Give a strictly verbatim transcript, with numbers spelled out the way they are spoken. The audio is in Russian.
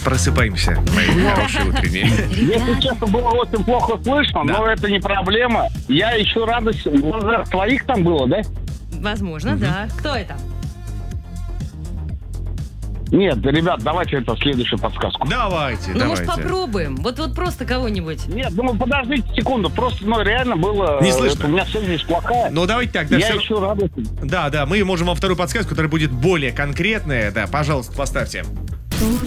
Просыпаемся, мои хорошие утренние. Если честно, было очень плохо слышно, Да. но это не проблема. Я ищу радость в глазах твоих там было, да? Возможно, да. Кто это? Нет, ребят, давайте это следующую подсказку. Давайте, Ну, может, давайте. попробуем. Вот, вот просто кого-нибудь. Нет, ну подождите секунду, просто, ну, реально было... Не э, слышно. это у меня связь здесь плохая. Ну, давайте так. Да, Я всё- ищу радость. да, да, мы можем вам вторую подсказку, которая будет более конкретная. Да, пожалуйста, поставьте.